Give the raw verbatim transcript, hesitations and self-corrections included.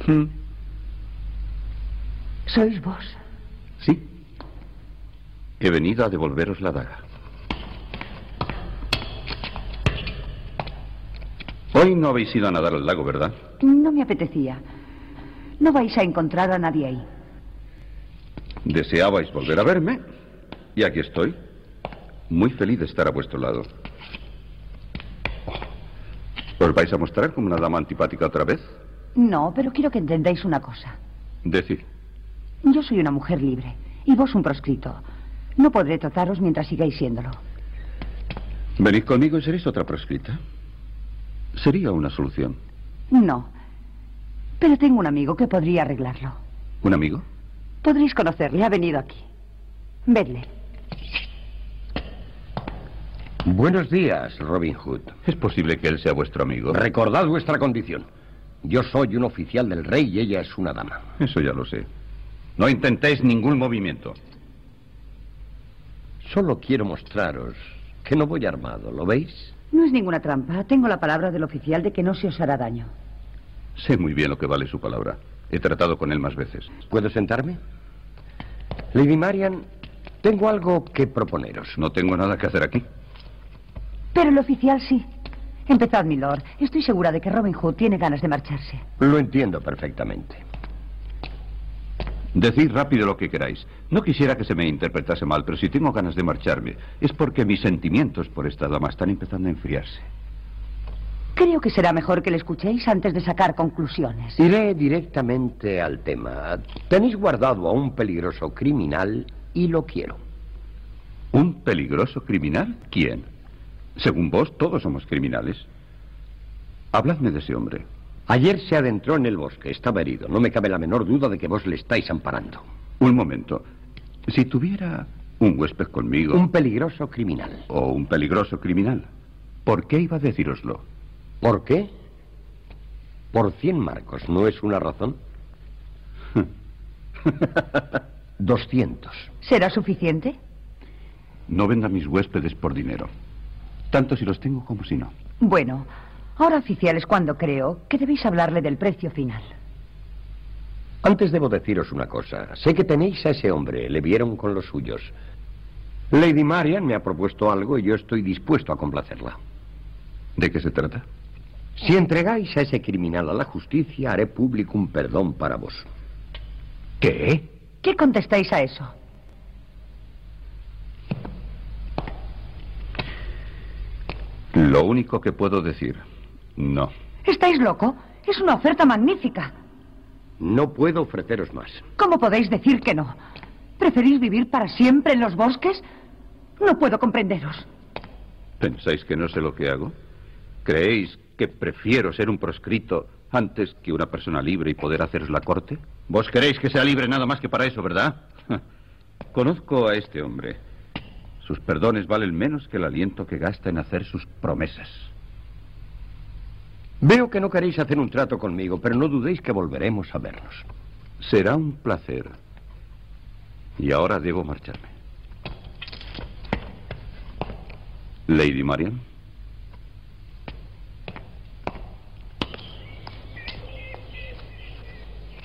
¿Mm? ¿Sois vos? Sí. He venido a devolveros la daga. Hoy no habéis ido a nadar al lago, ¿verdad? No me apetecía. No vais a encontrar a nadie ahí. Deseabais volver a verme y aquí estoy, muy feliz de estar a vuestro lado. ¿Os vais a mostrar como una dama antipática otra vez? No, pero quiero que entendáis una cosa. Decid. Yo soy una mujer libre y vos un proscrito. No podré trataros mientras sigáis siéndolo. Venid conmigo y seréis otra proscrita. Sería una solución. No, pero tengo un amigo que podría arreglarlo. ¿Un amigo? Podréis conocerle, ha venido aquí. Vedle. Buenos días, Robin Hood. ¿Es posible que él sea vuestro amigo? Recordad vuestra condición. Yo soy un oficial del rey y ella es una dama. Eso ya lo sé. No intentéis ningún movimiento. Solo quiero mostraros que no voy armado, ¿lo veis? No es ninguna trampa. Tengo la palabra del oficial de que no se os hará daño. Sé muy bien lo que vale su palabra. He tratado con él más veces. ¿Puedo sentarme? Lady Marian, tengo algo que proponeros. No tengo nada que hacer aquí. Pero el oficial sí. Empezad, milord. Estoy segura de que Robin Hood tiene ganas de marcharse. Lo entiendo perfectamente. Decid rápido lo que queráis. No quisiera que se me interpretase mal, pero si tengo ganas de marcharme es porque mis sentimientos por esta dama están empezando a enfriarse. Creo que será mejor que le escuchéis antes de sacar conclusiones. Iré directamente al tema. Tenéis guardado a un peligroso criminal y lo quiero. ¿Un peligroso criminal? ¿Quién? Según vos, todos somos criminales. Habladme de ese hombre. Ayer se adentró en el bosque, estaba herido. No me cabe la menor duda de que vos le estáis amparando. Un momento. Si tuviera un huésped conmigo... Un peligroso criminal. O un peligroso criminal, ¿por qué iba a decíroslo? ¿Por qué? Por cien marcos, ¿no es una razón? Doscientos. ¿Será suficiente? No venda mis huéspedes por dinero. Tanto si los tengo como si no. Bueno, ahora, oficial, es cuando creo que debéis hablarle del precio final. Antes debo deciros una cosa. Sé que tenéis a ese hombre, le vieron con los suyos. Lady Marian me ha propuesto algo y yo estoy dispuesto a complacerla. ¿De qué se trata? Si entregáis a ese criminal a la justicia, haré público un perdón para vos. ¿Qué? ¿Qué contestáis a eso? Lo único que puedo decir, no. ¿Estáis loco? Es una oferta magnífica. No puedo ofreceros más. ¿Cómo podéis decir que no? ¿Preferís vivir para siempre en los bosques? No puedo comprenderos. ¿Pensáis que no sé lo que hago? ¿Creéis que prefiero ser un proscrito antes que una persona libre y poder haceros la corte? ¿Vos queréis que sea libre nada más que para eso, verdad? Conozco a este hombre. Sus perdones valen menos que el aliento que gasta en hacer sus promesas. Veo que no queréis hacer un trato conmigo, pero no dudéis que volveremos a vernos. Será un placer. Y ahora debo marcharme. Lady Marian.